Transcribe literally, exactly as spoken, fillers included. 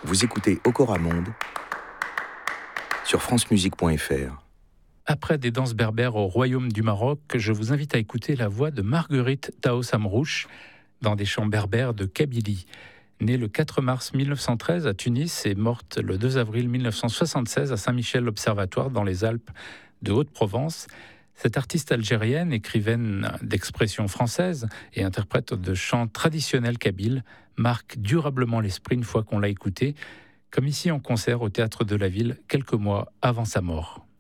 Vous écoutez Okora Monde sur francemusique point f r. Après des danses berbères au Royaume du Maroc, je vous invite à écouter la voix de Marguerite Taos Amrouche dans des chants berbères de Kabylie. Née le quatre mars mille neuf cent treize à Tunis et morte le deux avril mille neuf cent soixante-seize à Saint-Michel-l'Observatoire dans les Alpes de Haute-Provence, cette artiste algérienne, écrivaine d'expression française et interprète de chants traditionnels kabyles, marque durablement l'esprit une fois qu'on l'a écoutée, comme ici en concert au Théâtre de la Ville quelques mois avant sa mort.